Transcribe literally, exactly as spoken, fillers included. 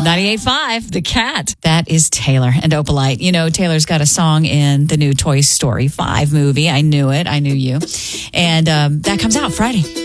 ninety-eight point five, The Cat. That is Taylor and Opalite. You know, Taylor's got a song in the new Toy Story five movie. I knew it. I knew you. And um, that comes out Friday.